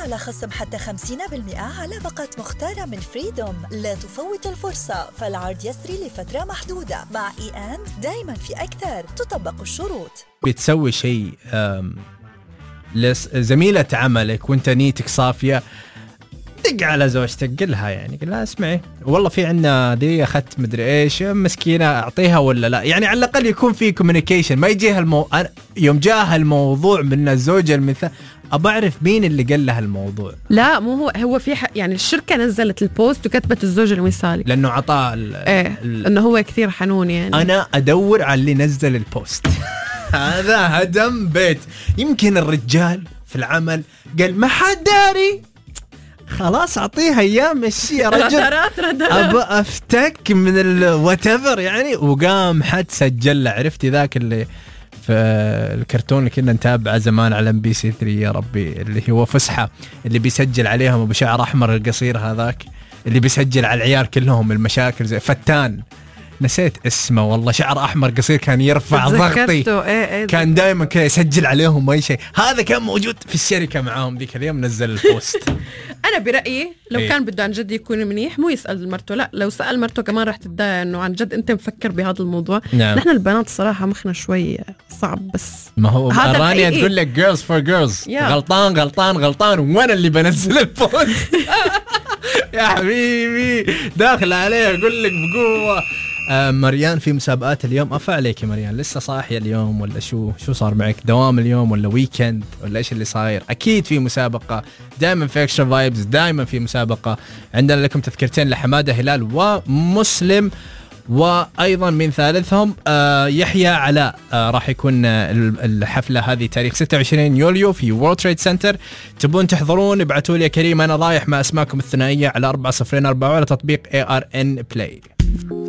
على خصم حتى 50% على باقة مختارة من فريدوم. لا تفوت الفرصة، فالعرض يسري لفترة محدودة. مع E&, دايما في أكثر، تطبق الشروط. بتسوي شيء لزميلة عملك وانت نيتك صافية، دق على زوجتك قلها، يعني قلها اسمعي والله في عنا دي أخذت مدري إيش مسكينة أعطيها ولا لا، يعني على الأقل يكون في كوميونيكيشن. ما يجيها يوم جاء الموضوع من الزوجة المثال أبى أعرف مين اللي قال لها الموضوع. لا مو هو في يعني الشركة نزلت البوست وكتبت الزوج المثالي لأنه عطاه إنه هو كثير حنون. يعني أنا أدور على اللي نزل البوست. هذا هدم بيت. يمكن الرجال في العمل قال ما حد داري، خلاص أعطيها أيام مشي يا رجل، أبى أفتك من الواتيفر يعني. وقام حد سجل له، عرفتي ذاك اللي في الكرتون اللي كنا نتابعه زمان على MBC 3 يا ربي، اللي هو فسحة اللي بيسجل عليهم أبو شعر أحمر القصير، هذاك اللي بيسجل على العيار كلهم المشاكل، زي فتان نسيت اسمه والله، شعر أحمر قصير كان يرفع ضغطي. كان دائما كذا يسجل عليهم أي شيء. هذا كان موجود في الشركة معاهم ذيك اليوم، نزل البوست. أنا برأيي لو كان بده عن جد يكون منيح مو يسأل مرته، لا لو سأل مرته كمان رح تتضايق إنه عن جد أنت مفكر بهذا الموضوع. نعم. نحن البنات صراحة مخنا شوي صعب، بس ما هو رانيا تقول لك girls for girls. غلطان غلطان غلطان، وانا اللي بنزل البوست. يا حبيبي داخل عليه اقول لك بقوة. مريان في مسابقات اليوم، أفا عليك يا مريان، لسه صاحية اليوم ولا شو صار معك؟ دوام اليوم ولا ويكند ولا إيش اللي صاير؟ أكيد في مسابقة، دائما في اكسترا فايبز، دائما في مسابقة. عندنا لكم تذكرتين لحمادة هلال ومسلم، وأيضا من ثالثهم يحيى علاء. راح يكون الحفلة هذه تاريخ 26 يوليو في وورلد تريد سنتر. تبون تحضرون ابعتوا لي يا كريم أنا رايح مع أسماءكم الثنائية على 4044 على تطبيق ARN Play.